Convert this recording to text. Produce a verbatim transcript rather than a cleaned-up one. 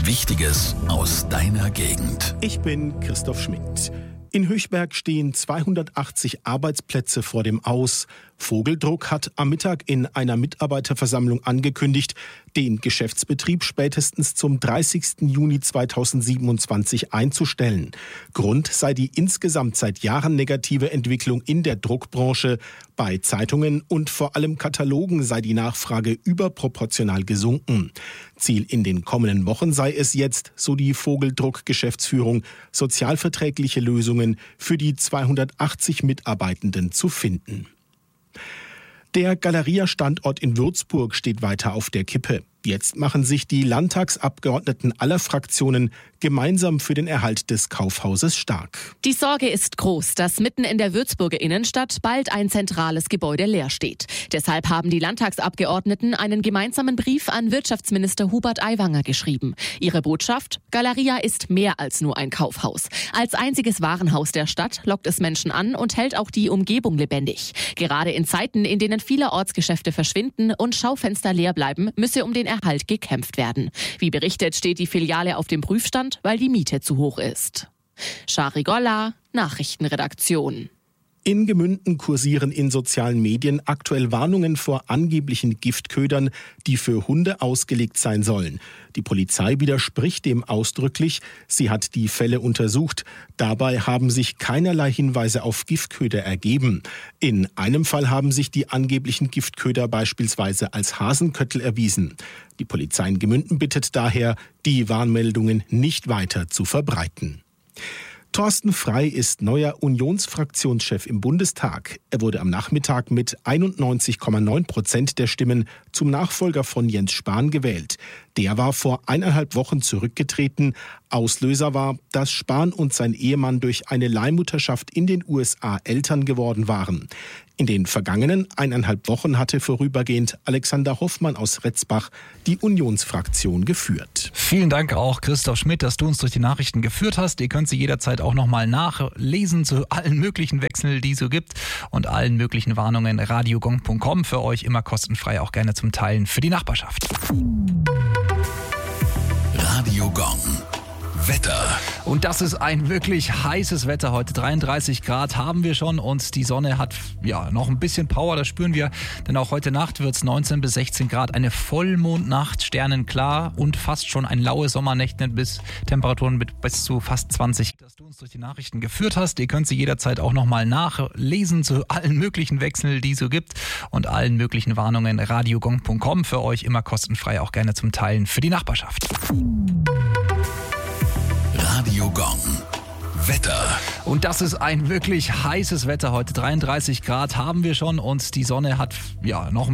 Wichtiges aus deiner Gegend. Ich bin Christoph Schmidt. In Höchberg stehen zweihundertachtzig Arbeitsplätze vor dem Aus. Vogeldruck hat am Mittag in einer Mitarbeiterversammlung angekündigt, den Geschäftsbetrieb spätestens zum dreißigsten Juni zweitausendsiebenundzwanzig einzustellen. Grund sei die insgesamt seit Jahren negative Entwicklung in der Druckbranche. Bei Zeitungen und vor allem Katalogen sei die Nachfrage überproportional gesunken. Ziel in den kommenden Wochen sei es jetzt, so die Vogeldruck-Geschäftsführung, sozialverträgliche Lösungen für die zweihundertachtzig Mitarbeitenden zu finden. Der Galeria-Standort in Würzburg steht weiter auf der Kippe. Jetzt machen sich die Landtagsabgeordneten aller Fraktionen gemeinsam für den Erhalt des Kaufhauses stark. Die Sorge ist groß, dass mitten in der Würzburger Innenstadt bald ein zentrales Gebäude leer steht. Deshalb haben die Landtagsabgeordneten einen gemeinsamen Brief an Wirtschaftsminister Hubert Aiwanger geschrieben. Ihre Botschaft: Galeria ist mehr als nur ein Kaufhaus. Als einziges Warenhaus der Stadt lockt es Menschen an und hält auch die Umgebung lebendig. Gerade in Zeiten, in denen viele Ortsgeschäfte verschwinden und Schaufenster leer bleiben, müsse um den Erhalt gekämpft werden. Wie berichtet, steht die Filiale auf dem Prüfstand, weil die Miete zu hoch ist. Shari Golla, Nachrichtenredaktion. In Gemünden kursieren in sozialen Medien aktuell Warnungen vor angeblichen Giftködern, die für Hunde ausgelegt sein sollen. Die Polizei widerspricht dem ausdrücklich. Sie hat die Fälle untersucht. Dabei haben sich keinerlei Hinweise auf Giftköder ergeben. In einem Fall haben sich die angeblichen Giftköder beispielsweise als Hasenköttel erwiesen. Die Polizei in Gemünden bittet daher, die Warnmeldungen nicht weiter zu verbreiten. Thorsten Frey ist neuer Unionsfraktionschef im Bundestag. Er wurde am Nachmittag mit einundneunzig Komma neun Prozent der Stimmen zum Nachfolger von Jens Spahn gewählt. Der war vor eineinhalb Wochen zurückgetreten. Auslöser war, dass Spahn und sein Ehemann durch eine Leihmutterschaft in den U S A Eltern geworden waren. In den vergangenen eineinhalb Wochen hatte vorübergehend Alexander Hoffmann aus Retzbach die Unionsfraktion geführt. Vielen Dank auch, Christoph Schmidt, dass du uns durch die Nachrichten geführt hast. Ihr könnt sie jederzeit auch nochmal nachlesen zu allen möglichen Wechseln, die es so gibt und allen möglichen Warnungen. radiogong punkt com für euch immer kostenfrei, auch gerne zum Teilen für die Nachbarschaft. Radio Gong. Wetter. Und das ist ein wirklich heißes Wetter heute. dreiunddreißig Grad haben wir schon und die Sonne hat ja noch ein bisschen Power, das spüren wir. Denn auch heute Nacht wird es neunzehn bis sechzehn Grad. Eine Vollmondnacht, sternenklar und fast schon ein laue Sommernächte bis Temperaturen mit bis zu fast zwanzig. Dass du uns durch die Nachrichten geführt hast. Ihr könnt sie jederzeit auch nochmal nachlesen zu allen möglichen Wechseln, die es so gibt und allen möglichen Warnungen. radiogong punkt com für euch immer kostenfrei, auch gerne zum Teilen für die Nachbarschaft. Radio Gong. Wetter. Und das ist ein wirklich heißes Wetter heute. dreiunddreißig Grad haben wir schon und die Sonne hat ja noch ein